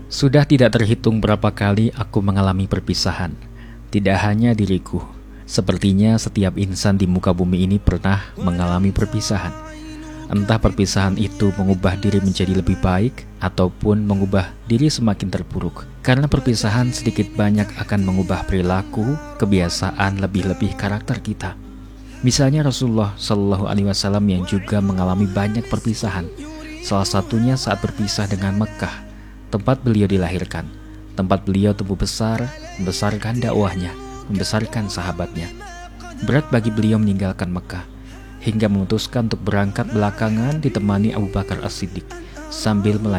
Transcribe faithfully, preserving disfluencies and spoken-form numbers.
Sudah tidak terhitung berapa kali aku mengalami perpisahan. Tidak hanya diriku, sepertinya setiap insan di muka bumi ini pernah mengalami perpisahan. Entah perpisahan itu mengubah diri menjadi lebih baik ataupun mengubah diri semakin terpuruk. Karena perpisahan sedikit banyak akan mengubah perilaku, kebiasaan, lebih-lebih karakter kita. Misalnya Rasulullah Shallallahu Alaihi Wasallam yang juga mengalami banyak perpisahan. Salah satunya saat berpisah dengan Mekah, tempat beliau dilahirkan, tempat beliau tumbuh besar, membesarkan dakwahnya, membesarkan sahabatnya. Berat bagi beliau meninggalkan Mekah, hingga memutuskan untuk berangkat belakangan ditemani Abu Bakar As-Siddiq sambil melanjutkan